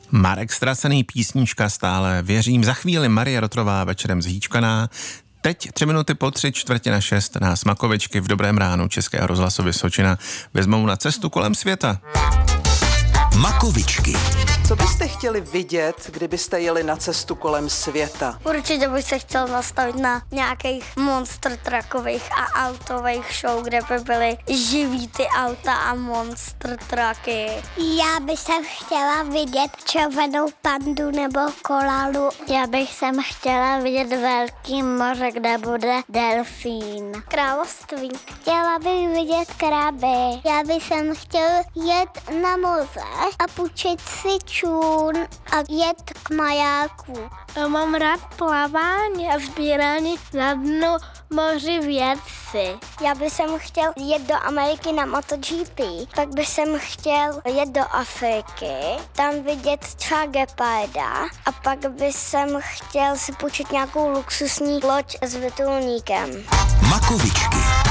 Marek Ztracený, písnička Stále věřím. Za chvíli Marie Rotrová večerem zhýčkaná. Teď 3 minuty po 5:45 nás Makovičky v Dobrém ránu Českého rozhlasu Vysočina vezmou na cestu kolem světa. Makovičky. Co byste chtěli vidět, kdybyste jeli na cestu kolem světa? Určitě bych se chtěl nastavit na nějakých monster truckových a autových show, kde by byly živý ty auta a monster trucky. Já bych sem chtěla vidět červenou pandu nebo koalu. Já bych sem chtěla vidět velký moře, kde bude delfín. Království. Chtěla bych vidět kraby. Já bych sem chtěl jet na moře a půjčit si čůn a jet k majáku. Já mám rád plavání a sbírání na dnu moři věci. Já bych sem chtěl jet do Ameriky na MotoGP. Pak bych sem chtěl jet do Afriky, tam vidět třeba geparda a pak bych sem chtěl si půjčit nějakou luxusní loď s vrtulníkem. Makovičky.